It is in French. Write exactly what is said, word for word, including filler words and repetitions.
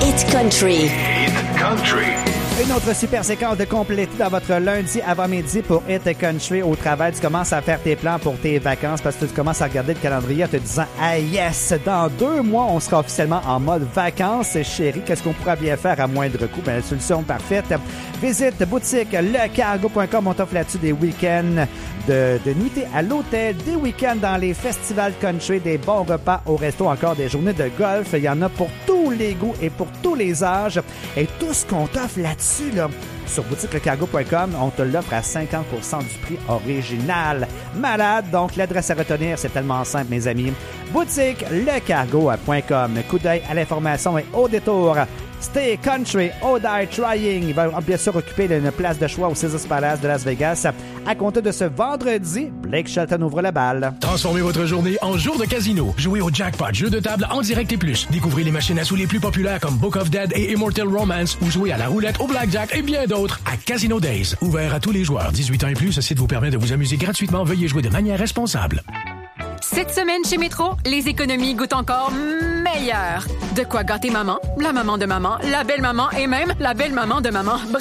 Hit Country. Hit Country. Une autre super séquence de compléter dans votre lundi avant-midi pour Hit Country au travail. Tu commences à faire tes plans pour tes vacances parce que tu commences à regarder le calendrier en te disant « Ah yes! Dans deux mois, on sera officiellement en mode vacances. Chérie, qu'est-ce qu'on pourra bien faire à moindre coût? » Ben, la solution parfaite. Visite boutique le cargo point com. On t'offre là-dessus des week-ends de, de nuitée à l'hôtel, des week-ends dans les festivals country, des bons repas au resto, encore des journées de golf. Il y en a pour tous les goûts et pour tous les âges. Et tout ce qu'on t'offre là-dessus, là, sur boutique le cargo point com, on te l'offre à cinquante pour cent du prix original. Malade! Donc, l'adresse à retenir, c'est tellement simple, mes amis. boutique le cargo point com. Coup d'œil à l'information et au détour. Stay Country, Odai Trying. Il va bien sûr occuper une place de choix au Caesars Palace de Las Vegas. À compter de ce vendredi, Blake Shelton ouvre la balle. Transformez votre journée en jour de casino. Jouez au jackpot, jeu de table en direct et plus. Découvrez les machines à sous les plus populaires comme Book of Dead et Immortal Romance ou jouez à la roulette, au blackjack et bien d'autres à Casino Days. Ouvert à tous les joueurs. dix-huit ans et plus, ce site vous permet de vous amuser gratuitement. Veuillez jouer de manière responsable. Cette semaine chez Métro, les économies goûtent encore meilleur. De quoi gâter maman, la maman de maman, la belle-maman et même la belle-maman de maman.